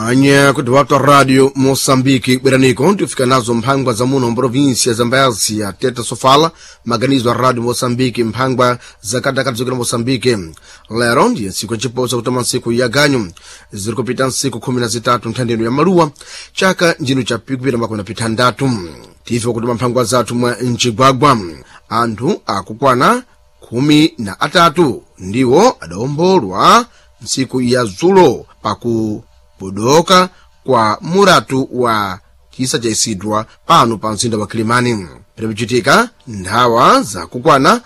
Manya kudiwata Radio Moçambique Beraniko tifika nazo mphangwa za muno província za Mbésia Teta Sofala maganizo a Radio Moçambique mphangwa za kadakati zokera Moçambique lero ndiye nsiku yachiposa kutoma nsiku ya ganyu ziri kupita nsiku 13 nthandeno ya maluwa chaka njino cha pikupita makona pitandatu tifika kutoma mphangwa zathu mwa Nchigwagwa anthu akukwana 13 ndiwo adawombolwa nsiku ya zulo pakubodoka kwa muratu wa chisa cha Isidwa pano pa mzinda wa Kilimani. Pirapichitika ndawa za kukwana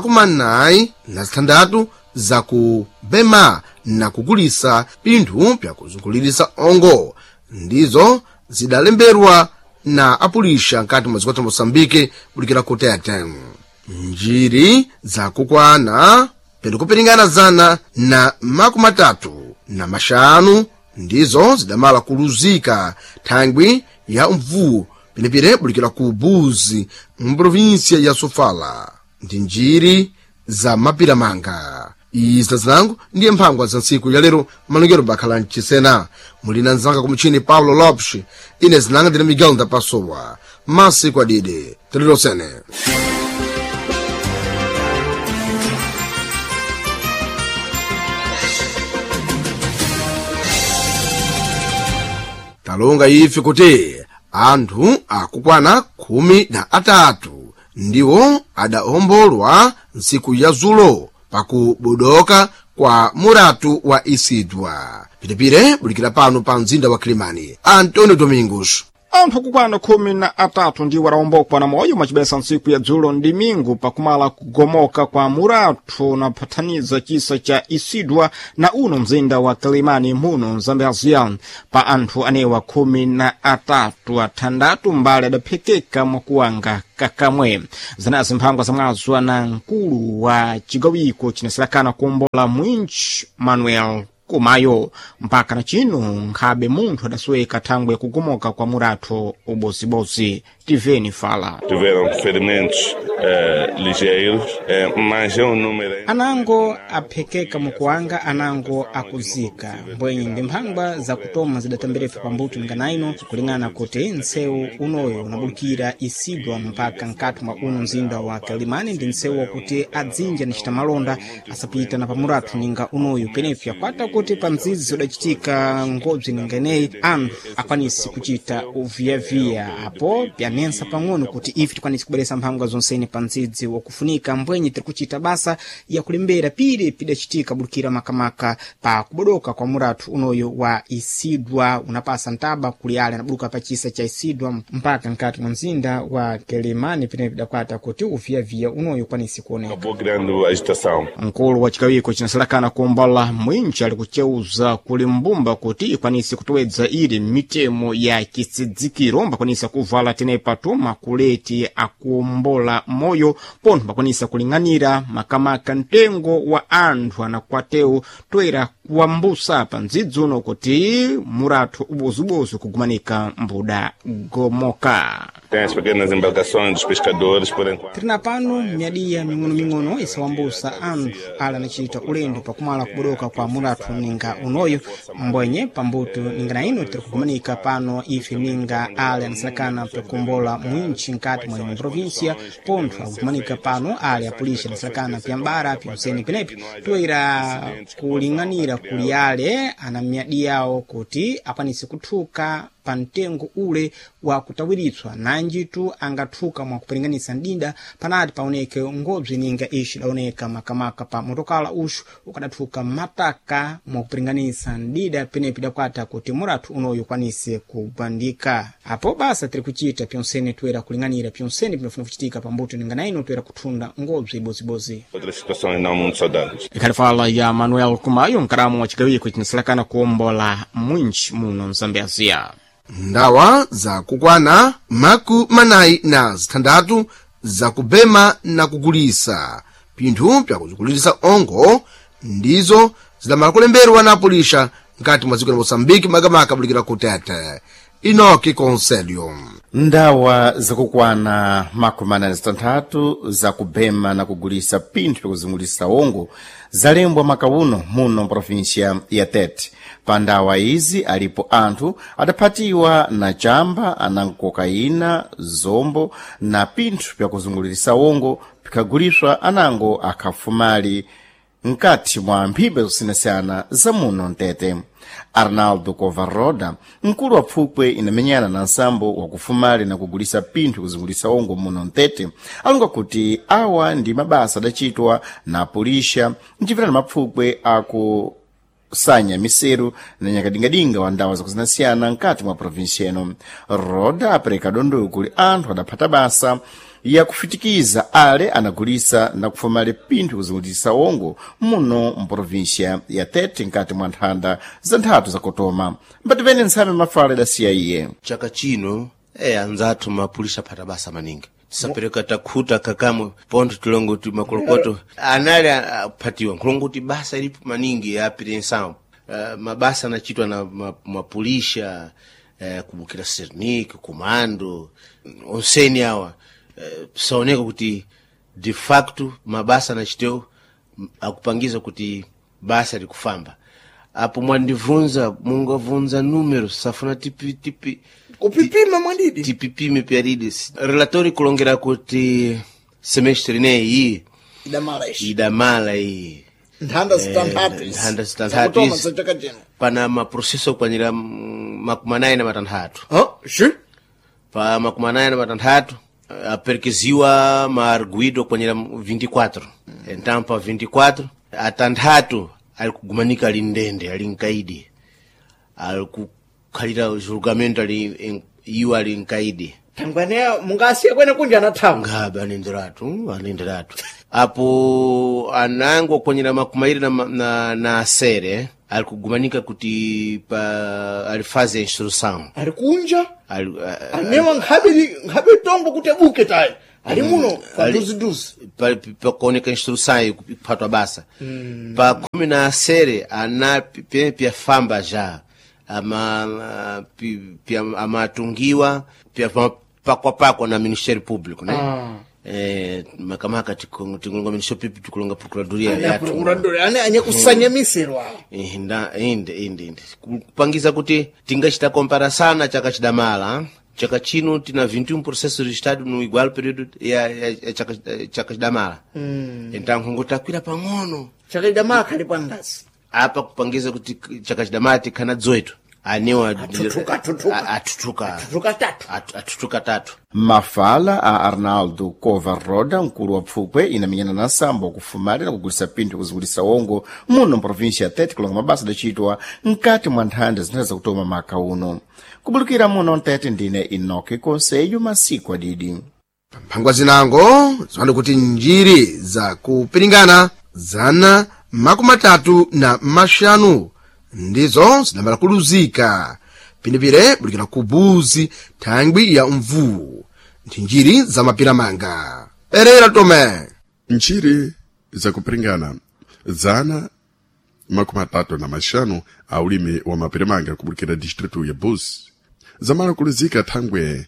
46 za kubema na kugulisa pinthu pya kuzungulirisa ongo ndizo zidalemberwa na apulisha nkati mwa zikota Moçambique bulikira kutete. Njiri za kukwana pedikupiringana zana na 35 ndizo zidamala kuluzika thangwi ya mvu pinepire bulikira ku Buzi mprovíncia ya Sofala ndi njiri za mapiramanga. Izi zangu ndiye mphangwa za nsiku ya lero malongero bakhala nchisena mulina nzanga kumuchini Paulo Lopes ine zinanga ndina Miguel da Pasowa masiku adide tililosene. Talonga ife kuti anthu akukwana 13 ndiwo adawombolwa nsiku ya zulo pakubodoka kwa muratu wa Isidwa pitepire bulikira pano pa mzinda wa Kilimani. Antonio Domingos. Anthu akukwana 13 ndiwo adawomboka na moyo machibesa nsiku ya dzulo ndi mingu pakumala kugomoka kwa muratu na pataniza chisa cha Isidwa na uno mzinda wa Kilimani muno Zambésia. Pa anthu anewa 13 atandatu mbali adaphekeka mwakuwanga kakamwe zinazi mphangwa zamwazwa na nkulu wa chigawiko chinasilakana kuombola Mwinchi Manuel Kumayo mpaka na chino nkhabe munthu adasweka thangwe kugomoka kwa muratu ubozibozi. Tiveni fala. Tiveram ferimentos ligeiros, mas é número. Anango aphekeka mukuwanga anango akuzika mbwenye ndi mphangwa za kutoma zidatamberefe pambuto nganaino kulingana kuti nsewu unoyo unabulukira Isidwa mpaka nkati mwa uno mzinda wa Kilimani ndi nsewu wakuti adzinja ni chita malonda asapita na pamuratu ninga unoyo penefya kwata kuti pa mzizi zodachitika ngobzi ninganeyi anthu akwanisi kuchita uviyaviya apo pyanensa pang'ono kuti ife tikwanisi kubweresa mphangwa zonsene pa mzizi wakufunika mbwenye tiri kuchita basa ya kulembera pire pidachitika bulukira makamaka pa kubodoka kwa muratu unoyo wa Isidwa unapasa ntaba kuliale anabuluka pa chisa cha Isidwa mpaka nkati mwa mzinda wa Kilimani pine pidakwata kuti uviyaviya unoyo kwanisi kuoneka. Nkulu wa chikawiko chinasalakana kuombola Mwinchi ali kucheuza kuli mbumba kuti ikwanisi kutowedza ili mitemo ya chisidzikiro mbakwanisa kuvala tene patuma kuleti akuombola moyo pontho mbakwanisa kuling'anira makamaka ntengo wa anthu anakwateu toera kuambusa pa ndzidzi uno kuti muratu ubozubozu kugumanika mbuda gomoka. Tem as pequenas embarcações dos pescadores, por enquanto. Tirina pano miadiya ming'ono isawambusa anthu ala anachita ulendo pakumala kubodoka kwa muratu ninga unoyo mbwenye pambuto ninga na ino tiri kugumanika pano ife ninga ala anasalakana pakumbola Mwinchi nkati mwa província pontho akugumanika pano ala apulisha anasalakana pyambara pyamseni penepi toera kuling'anira kuliale ana miadi yawo kuti akwanisi kuthuka pa mtengo ule wa kutawiritswa nanjitu angathuka mwa kupiringanisa ndinda panati paoneke ngobzi ninga ishi daoneka makamaka pa motokala ushu ukadathuka mataka mwa kupiringanisa ndida penepi dakwata kuti muratu unoyo kwanise kubandika apo basa tiri kuchita pyonsene toera kuling'anira pyonsene pinofuna kuchitika pambuto ninga naino toera kuthunda ngobzi ibozibozi. Outras situações não muito saudáveis. Ikhalifala ya Manuel Kumayo mkaramu wa chigawiko chinasalakana kuombola Mwinchi muno Zambésia. Ndawa za kukwana 46 za kubema na kugulisa pinthu pya kuzungulirisa ongo ndizo zidamala kulemberwa na apulisha nkati mwa dziko la Moçambique makamaka bulikira kutete. Inoki Conselho. Ndawa zakukwana 46 za kubema na kugulisa pinthu pya kuzungulisa ongo zalembwa makauno muno província ya Tete. Pandawa izi alipo anthu adaphatiwa na chamba, ana kokaina, zombo na pinthu pyakuzungulirisa wongo pikagulishwa anango akhafumali nkati mwa mphibe zosiyanasiyana za muno Ntete. Arnaldo Covarroda, mkulu wa pfupwe inamenyana na nsambo wa kufumali na kugulisa pinthu kuzungulisa wongo muno Ntete, alunga kuti awa ndi mabasa adachitwa na apulisha mchipita na mapfupwe akusanya miseru na nyakadingadinga wa ndawa zakusiyanasiyana nkati mwa provinsia ino. Roda apereka dondolo kuli anthu adaphata basa ya kufitikiza ale anagulisa na kufumale pinthu kuzungulisa wongo muno mprovinsia ya Tete nkati mwa nthanda za nthatu za Kotoma. Mbativene nsame mafala idasiya iye. Chaka chino anzathu mapulisha phata basa maningi tisapereka takhuta kakamwe ponto tilongo kuti makolokoto anali aphatiwa nkulongo kuti basa ilipo maningi yapire nsambo. Mabasa anachitwa na mapulisha kubukira sernik, komando onseni awa. Saoneka kuti de facto mabasa anachiteo akupangiza kuti basa likufamba. Apo mwandivunza mungavunza numero safuna tipi kupipima mwandidi tipipime pyarides relatori kulongera kuti semestre nei idamala iyi nthanda stanthatu pana maprocesso kwanyira makumanayi na matanthatu pa makumanayi na matanthatu aperkeziwa maarguido kwanyira 24 então pa 24 atanthatu alikugumanika ali ndende ali nkaidi alikukhalira julgamento ali nkaidi tangwanea mungasiya kwene kunja anathawa ngabe anenderatu apo anango kwanyira makumairi na asere alikugumanika kuti pa alifaze instrução alikunja anewa nkhabe tombo kuti abuke tayi ali muno pa duzi pa kuoneka instrução kuphatwa basa pa kumi na asere ana pia famba já amatungiwa pia pakwa na Ministério Público, né? Makamaka tikulonga Ministério Público tikulonga Procuradoria ya Procuradoria ane kusanya misero inde kupangiza kuti tingachita compara sana chaka chidamala chaka chino tina 21 processos registrados no igual período ya chaka chidamala então kungotakwira pang'ono chaka chidamala khali pandasi apa kupangiza kuti chaka chidamala tikana 18 anewa atutuka tatu. Mafala a Arnaldo Covarroda, mkulu wa pfupwe inamenyana na nsambo kufumali na kugulisa pinthu kuzungulisa wongo muno província ya Tete kulonga mabasa adachitwa nkati mwa nthanda zinatha kutoma maka uno. Kubulukira muno Ntete ndine Inoki Konseyo masiku adidi. Mphangwa zinango ziwanda kuti njiri za kupiringana zana makumatatu na mashanu ndizo zinambala kuluzika pinipire bulikira kubuzi thangwi ya mvu njiri za mapiramanga erera tome njiri za kupiringana zana makumatatu na mashanu aulimi wa mapiramanga kubulikira distritu ya Buzi zamala kuluzika thangwe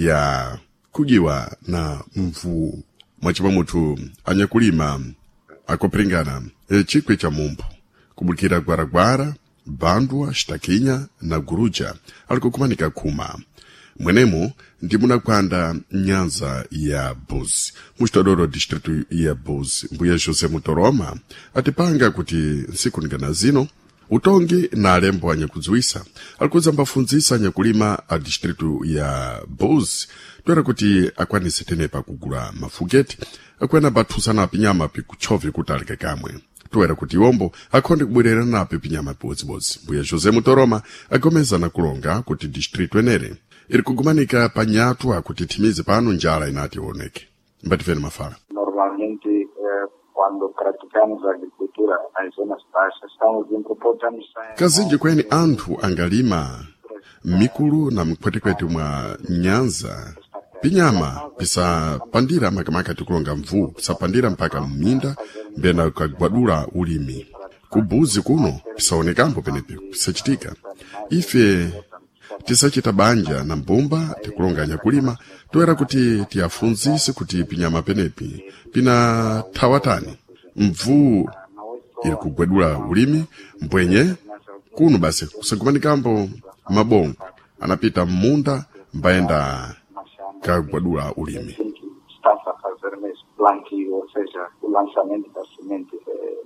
ya kujiwa na mvu mwachipa mutu anyakulima akupiringana chikwe cha mumbu kubulikira Gwaragwara, Bandwa, Shtakinya na Guruja alikukumanika kuma. Mwenemo ndi munakwanda nyanza ya Buzi. Mushitadoro distritu ya Buzi. Mbuya Jose Mutoroma atipanga kuti nsiku ngana zino utongi na alembo anyakuzuisa alikuza mbafunzisa anyakulima a distritu ya Buzi tuera kuti akwanise tenepa kugula mafugeti akwana bathusana pinyama pikuchovi kutalike kamwe. Tuera kuti ombo akonde kubwerera nape pinyama podzibozi. Mbuya Jose Mutoroma agomeza na kulonga kuti distritu enere iri kugumanika panyatu akuti timize pano njala inati oneke. Mbatifeni mafala. Normalmente quando praticamos a agricultura nas zonas baixas estamos importando kazinji kweni anthu angalima mikulu na mkwetekwete mwa nyanza pinyama pisa pandira makamaka tikulonga mvu pisa pandira mpaka mminda mbena kagwadula ulimi kubuzi kuno pisaonekambo penepe pisachitika ife tisachita banja na mbomba tikulonga nyakulima toera kuti tiafunzise kuti pinyama penepi pina thawatani mvu ili kugwedula ulimi mbwenye kuno basi kusankumanikambo mabongo anapita munda mbaenda kagwadula ulimi. Está a fazer mesmo plantio, ou seja, o lançamento da semente.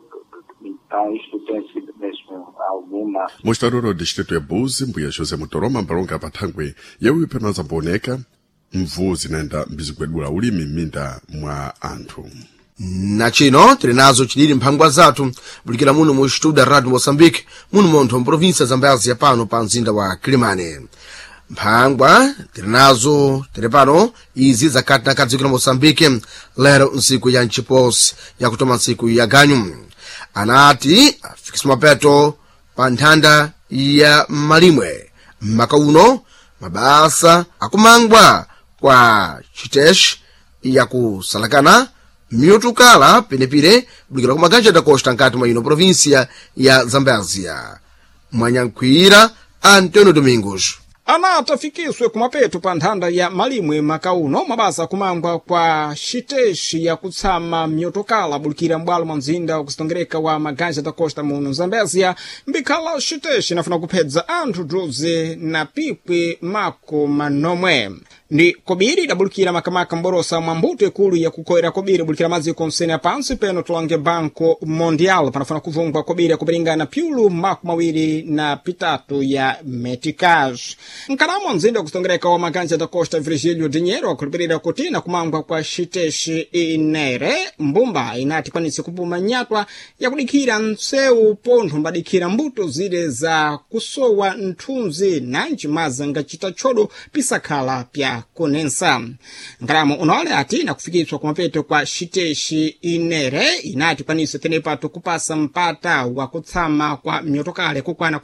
Então, isto tem sido mesmo alguma... Mostaroro distrito ya Buzi mbuya Jose Mutoroma mbalonga pathangwe yawi pena zamboneka mvuzi naenda mbizigwedula ulimi minda mwa anthu. Na chino tili nazo chidiri mphangwa zathu bulikira muno mu studio Radio Moçambique muno montho mprovinsia Zambézia pano pa mzinda wa Kilimane. Mphangwa tili nazo tili pano izi zakati na kadziko la Moçambique lero nsiku ya nchiposi ya kutoma nsiku ya ganyu. Anati afikiswa mapeto pa nthanda ya malimwe makauno mabasa akumangwa kwa chiteshi ya kusalakana miotukala penepire bulikira kumaganja da Costa nkati mwa ino provinsia ya Zambézia. Mwanyankwira Antônio Domingos anati afikiswe kumapeto pa nthanda ya malimwe makauno mabasa kumangwa kwa chiteshi ya kutsama myotokala bulikira mbwalo mwa mzinda wakusitongereka wa maganja da Costa muno Zambézia mbikhala chiteshi nafuna kuphedza anthu druze na pikwi mako manomwe. Ndi kobiri dabulikira makamaka mborosa mwambuto ekulu ya kukoera kobiri bulikira mazi konsene ya pansi peno tulange Banco Mondial panafuna kuvungwa kobiri ya kupiringana piulu mako mawiri na pitatu ya meticage. Nkaramo mzinda wakusitongereka wa maganja da Costa Virgílio Dinheiro wakulipirira kutina kumangwa kwa chiteshi inere mbumba inati kwanisi kupuma nyatwa ya kudikira nseu pontho mbadikira mbuto zile za kusowa nthunzi na nchimaza ngachita chodo pisakhala pya konensa. Nkaramo unawale ati na kufikiswa kumapeto kwa chiteshi inere inati kwanisi tenepato kupasa mpata wa kutsama kwa myotokale kukwana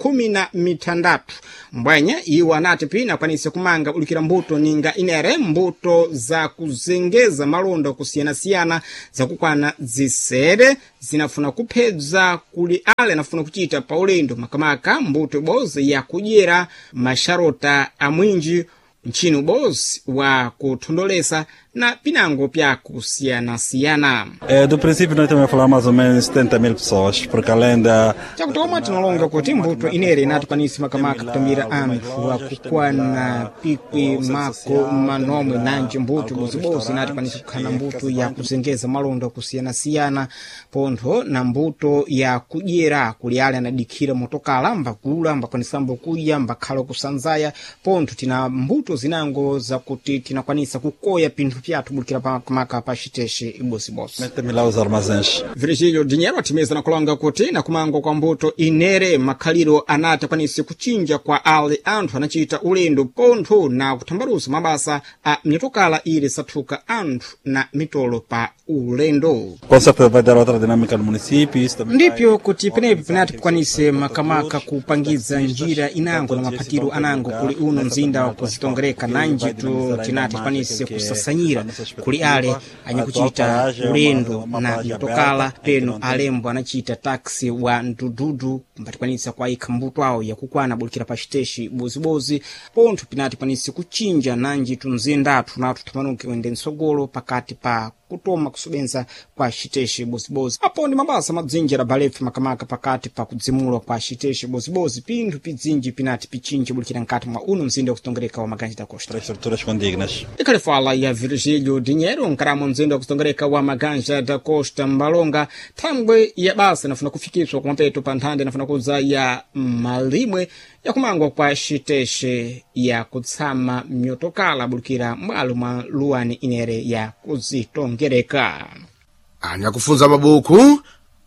16 mbwenye iwa nati pina kwanisi kumanga ulikira mbuto ninga inere mbuto za kuzengeza malondo kusiyana-siyana za kukwana zisere zinafuna kuphedza kuli ale nafuna kuchita paulendo makamaka mbuto bozi ya kujera masharota amwinji nchini ubozi wa kuthondolesa na pinango pya kusiyana-siyana. Do princípio nós também falamos mais ou menos 70.000 pessoas, porque além da... Chakutoma tinolonga kuti mbuto inere inati panisi makamaka kutambira anthu wa kukwana pikwi mako manomwe nanji mbuto bozibozi inati panisi kukhana mbuto ya kuzengeza malondo kusiyana-siyana pontho na mbuto ya kudyera kuli ale anadikira motokala mbakula mbakwanisamba kuya mbakhala kusanzaya pontho tina mbuto zinango za kuti tinakwanisa kukoya pinthu pyathu bulikira pakamaka pa chiteshi ibosi-bosi. Metemos lá os armazéns. Virgílio Dinheiro atimeza na kulonga kuti na kumangwa kwa mbuto inere makhaliro anati akwanise kuchinja kwa ale anthu anachita ulendo pontho na kuthambalusa mabasa a mitokala ili sathuka anthu na mitolo pa ulendo. Com certeza vai dar outra dinâmica no município. Ndipyo kuti penepi penati kukwanise makamaka kupangiza njira inango na mapatiro anango kuli uno mzinda wakuzitongereka nanjitu tinati kukwanise kusasanyira kuli ale anyakuchita ulendo na mitokala peno alembo anachita taksi wa ndududu mbatikwanisa kwa ikambuto awo ya kukwana bulikira pa chiteshi bozibozi pontho pinati kwanise kuchinja nanjitu mzindatu natu tamanuke wende nsogolo pakati pa kutoma kusubenza kwa chiteshi bozibozi. Apo ndi mabasa madzinjira balefu makamaka pakati pa kudzimulwa kwa chiteshi bozibozi pinthu pidzinji pinati pichinji bulikira nkati mwa uno mzinda wakusitongereka wa maganja da Costa. Estruturas condignas. Ikhali fala ya Virgílio Dinheiro nkaramo mzinda wakusitongereka wa maganja da Costa mbalonga thangwe ya basa nafuna kufikiswa kumapeto pa nthanda nafuna kuza ya malimwe ya kumangwa kwa chiteshi ya kutsama myotokala bulikira mbwalo mwa luwani inere ya kuzitongereka. anyakufunza mabuku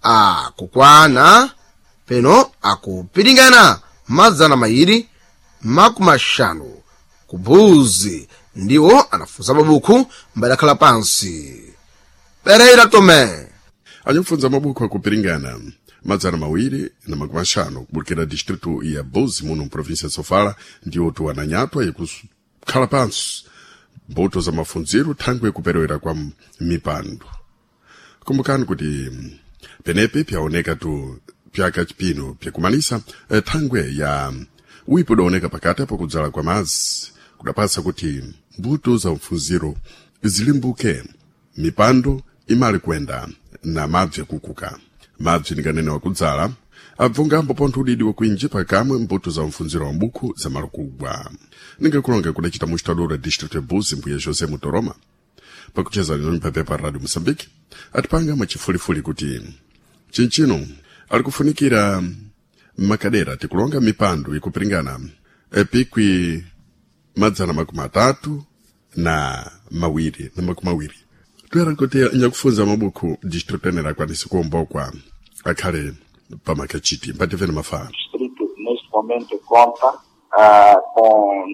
akukwana peno akupiringana mazana mairi makumashanu kubuzi ndiwo anafunza mabuku mbadakhala pansi. Pereira Tomé anyakufunza mabuku akupiringana mazana mawiri na makumashanu kubulikira distrito ya Buzi muno província Sofala ndiwo tuwananyatwa yakukhala pansi mbuto za mafunziro thangwe kuperewera kwa mipando. Kumbukani kuti penepe pyaoneka tu pyaka chipino pyakumanisa thangwe ya wipo daoneka pakati apo kudzala kwa mazi kudapasa kuti mbuto za mfunziro zilimbuke mipando imali kwenda na mabve kukuka madzi nikanene wakudzala abvungambo pontho udidi wakuinjipa kamwe mbuto za mfunziro wa mbuku za malukugwa ningakulonga kudachita muxitador wa district ya Buzi mbuya Jose Mutoroma pakucheza lino mpapepa Radio Mosambiki atipanga machifulifuli kuti chinchino alikufunikira makadera tikulonga mipando ikupiringana epikwi madzana makumi atatu na makumi mawiri tuyera kuti nyakufunza mabuku district enera kwanisi kuombokwa akhale pamakachiti mpativene mafala distrito neste momento conta com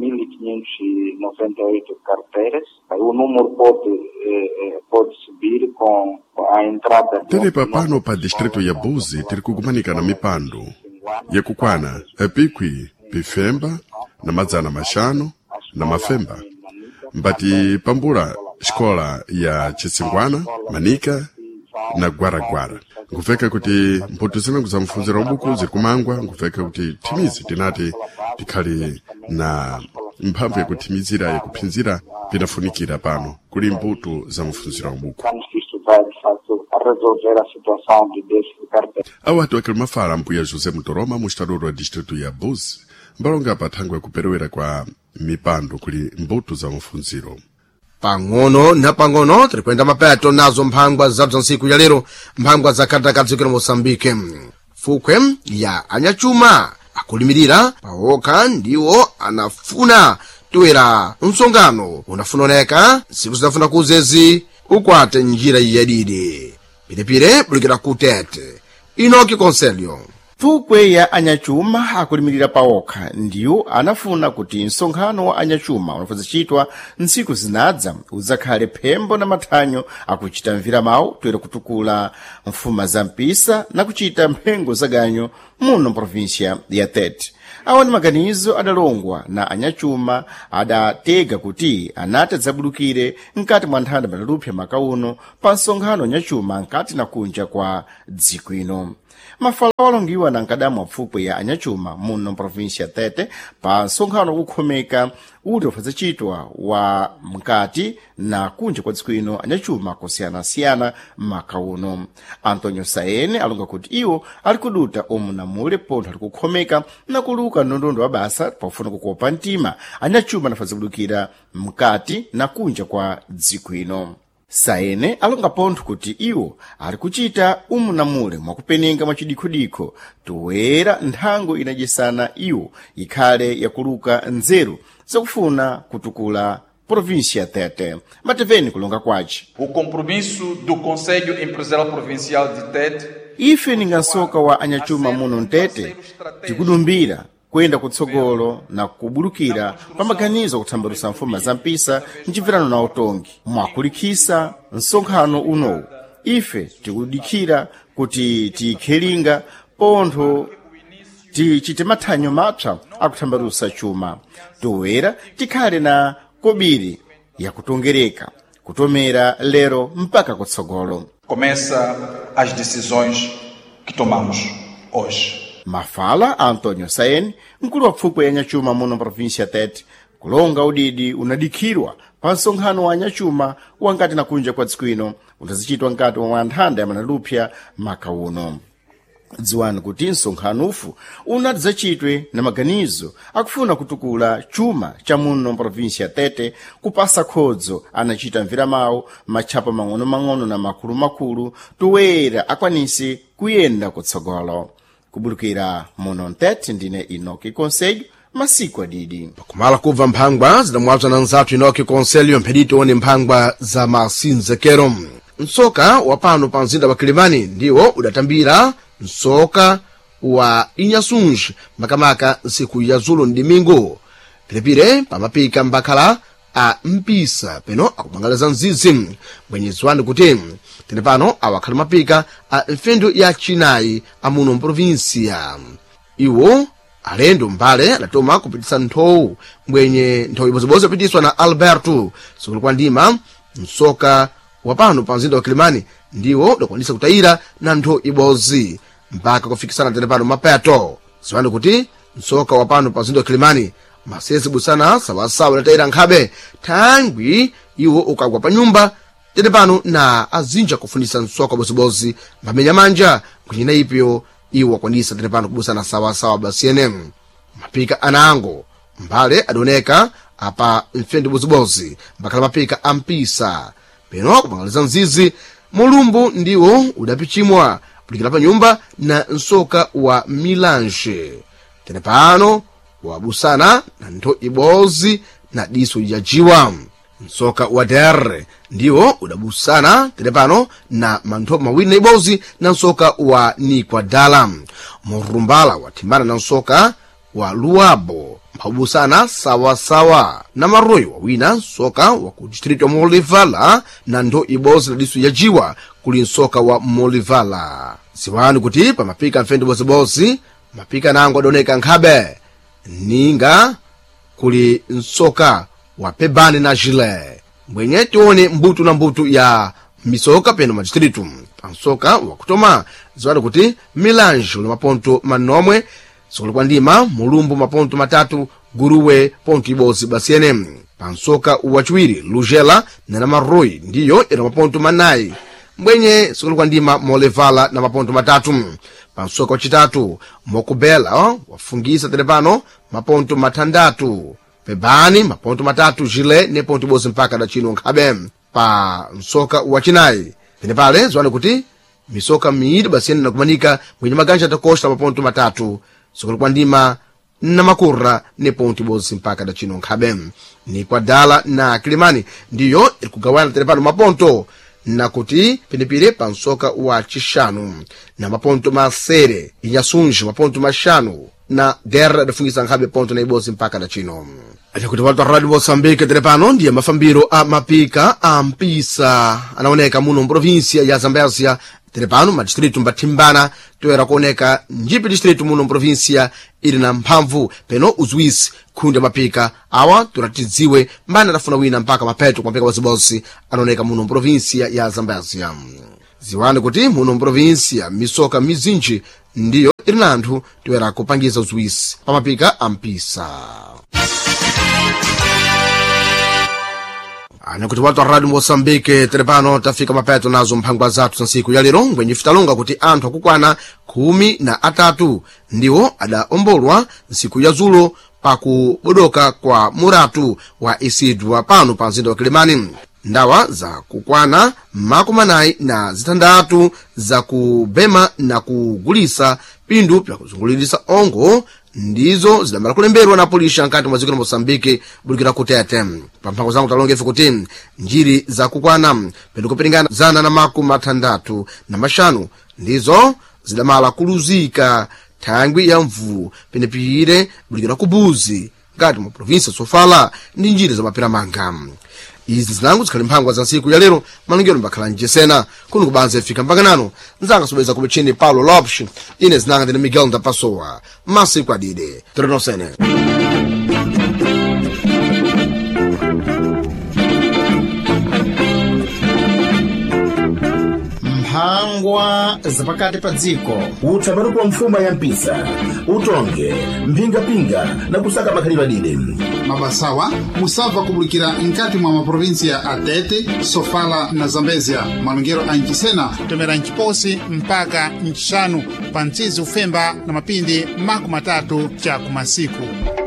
9.598 carteiras. O número pode subir com a entrada terepa pano pa distrito ya Buzi tiri kugumanika na mipando yakukwana epikwi pifemba na madzana maxanu na mafemba mbati pambula xikola ya Chitsingwana, Manika na Gwara ngufeka kuti mputu zinangu za mfunziro wa buku ziri kumangwa ngufeka kuti timizi tinati tikhali na mphamvu yakuthimizira yakuphinzira pinafunikira pano kuli mputu za mfunziro wa buku awati wakili mafala mbuya Jose Mutoroma muxitador wa distrito ya Buzi mbalonga pathango yakuperewera kwa mipando kuli mbutu za mfunziro pang'ono na pang'ono tiri kuenda mapeto nazo mphangwa zabza nsiku ya lero mphangwa za katakadzikira Mosambike fukwe ya anyachuma akulimirira pawoka ndiwo anafuna toera msongano unafunoneka siku zinafuna kuzezi ukwate njira yadidi pilipile bulikira kutete Inoki Conselho fukwe ya anyachuma akulimirira pawoka ndiwo anafuna kuti msonkhano wa anyachuma unafuzichitwa ntsiku zinadza udzakhale phembo na mathanyo akuchita mvira mawu toera kutukula mfuma za mpisa na kuchita mphengo zaganyo muno provincia ya Tete. Awa ni maganizo adalongwa na anyachuma adatega kuti anati adzabulukire nkati mwa nthanda malalupya makauno pa msonkhano anyachuma nkati na kunja kwa dziko ino. Mafala walongiwa na nkadamu wa fukwe ya anyachuma muno provincia Tete pa msonkhano kukhomeka uli ufazichitwa wa mkati na kunja kwa dziko ino anyachuma kusiyana-siyana makauno. Antonio Saene alonga kuti iwo alikuduta na mule pontho alikukhomeka na kuluka ndondondo wa basa pafuna kukopa ntima anyachuma nafazibulukira mkati na kunja kwa dziko ino. Saene alonga pontho kuti iwo alikuchita na mule mwakupenenga mwachidikodiko toera nthango inajesana iwo ikhale yakuluka nzeru zakufuna kutukula província Tete. Mateveni kulonga kwaci. O compromisso do Conselho Empresarial Provincial de Tete. Ife ningansoka wa anyachuma muno Tete tikudumbira kwenda kutsogolo na kubulukira pa maganizo kuthambalusa mfuma za mpisa ncibvirano na utongi mwakulikisa msonkhano unowu. Ife tikudikira kuti tikhelinga pontho tichite mathanyo mapsa akuthambalusa chuma toera tikhale na kobiri yakutongereka kutomera lero mpaka kutsogolo. Começa as decisões que tomamos hoje. Mafala Antonio Saene mkulu wa fukwe ya anyachuma muno provincia Tete kulonga udidi unadikirwa pa msonkhano wa anyachuma wangati na kunja kwa dziko ino utazichitwa nkati wa nthanda ya malalupya makauno. Dziwani kuti msonkhano ufu unadzachitwe na maganizo akufuna kutukula chuma cha muno provincia Tete kupasa khodzo anachita mvira mawu machapa mang'ono na makulu toera akwanisi kuyenda kutsogolo. Kubulukira muno Tete ndine Inoki Conselho masiku adidi. Kumala kuva mphangwa zidamwabza na nzatu Inoki Conselho mpedito one mphangwa za masinzekero. Msoka wapano pa mzinda wa Kilimani ndiwo udatambira msoka wa Inhasunji makamaka nsiku ya Zulo ndimingo. Pilipile pamapika mbakhala a mpisa peno akubangalaza nzizi mwenyezi wanu kuti tenepano awakhala mapika a mfendo ya chinayi amuno mprovinsia. Iwo alendo mbale adatoma kupitisa nthowu mwenye nthowu ibozobozo pitiswa na Alberto sikulu kwa ndima msoka wapano pa mzinda wa Kilimani ndiwo udakwanisa kutayira na nthowu ibozi mpaka kufikisana tenepano mapeto. Siwani kuti msoka wapano pa mzinda wa Kilimani masezi busana sawasawa natayira nkhabe thangwi iwo ukagwa pa nyumba telepano na azinja kufundisa nsoka bozibozi mbamenya manja kuchina ipyo iwo akwanisa telepano kubusana sawasawa basiyene mapika anango mbale adoneka apa mfendi bozibozi mbakhala mapika ampisa peno kumangaliza mzizi mulumbu ndiwo udapichimwa pulikira pa nyumba na nsoka wa milange telepano wabusana na ntho ibozi na diso yajiwa nsoka wa DR ndiwo udabusana telepano na mantho mawiri na ibozi na nsoka wa Nikwadala murumbala watimbana na nsoka wa Luabo mphabusana sawasawa na maroyo wawina nsoka wa ku district wa Molivala na ntho ibozi na diso yajiwa kuli nsoka wa Molivala siwani kuti pa mapika mfendi bozibozi mapika nango adoneka nkhabe ninga kuli nsoka wa Pebani na Jile mwenye tione mbutu na mbutu ya misoka peno majistritu pansoka wa kutoma ziwani kuti milange uli maponto manomwe sokuli kwa ndima mulumbu maponto matatu guruwe ponto ibozi basiyene pansoka uwachiwiri Lujela na maroi ndiyo ina maponto manayi mwenye sokuli kwa ndima Molevala na maponto matatu pansoka wachitatu Mokubela wafungisa telepano maponto matandatu Pebani maponto matatu Jile ne ponto ibozi mpaka da chino nkhabe pa nsoka wachinayi pene pale ziwani kuti misoka miidi basiyene na kumanika mwenye maganja atakosta maponto matatu sokuli kwa ndima na Makurra ne ponto ibozi mpaka da chino nkhabe Nikwadala na Kilimani ndiyo ilikugawana telepano maponto na kuti pinipire pansoka wa Chishanu na maponto masere Inyasunji maponto mashanu na DR dafungisa nkhabe ponto na ibozi mpaka da chino kuti watu Radio Mozambique telepano ndiye mafambiro a mapika ampisa anaoneka muno provinsia ya Zambezia telepano madistritu mbatimbana toera kuoneka njipi distritu muno provinsia ili na mphamvu peno uzwisi kundi mapika awa turatidziwe mbana tafuna wina mpaka mapeto kwa mpika wazibosi anaoneka muno provinsia ya Zambezia ziwani kuti muno provinsia misoka mizinji ndiyo ili na anthu toera kupangiza uzwisi pa mapika ampisa kuti watu wa Radio Mozambique telepano tafika mapeto nazo mphangwa zatu nsiku ya lero ngwenye fitalonga kuti anthu akukwana 13 ndiwo adaombolwa nsiku ya zulo pakubodoka kwa muratu wa Isidwa pano pa mzinda wa Kilimani ndawa za kukwana makumanayi na zitandatu za kubema na kugulisa pindu pya kuzungulirisa ongo ndizo zidamala kulemberwa na polisha nkati mwa dziko la Mozambique bulikira kutete pampango zangu talongefe kuti njiri za kukwana pindu kupiringana zana na makumatandatu na mashanu ndizo zidamala kuluzika thangwi ya mvu pinepire bulikira kubuzi ngati mu province Sofala ndi njiri za mapiramanga izi zinangu zikhali mphangwa za nsiku ya lero malungero mbakhala njesena kuno kubanza ifika mpaka nano nzanga sobeza kubichini Paulo Lopes ine zinanga ndine Miguel Ndapasowa masiku adide tronosene mphangwa zapakati pa dziko utsabaru kwa mfuma ya mpisa utonge mpingapinga na kusaka makhalidwe adide mabasawa musava kubulikira nkati mwa maprovinsia Atete, Sofala na Zambezia malungero anchisena tomera nchiposi mpaka nchishanu pa ntsizi ufemba na mapindi maku matatu cha kumasiku.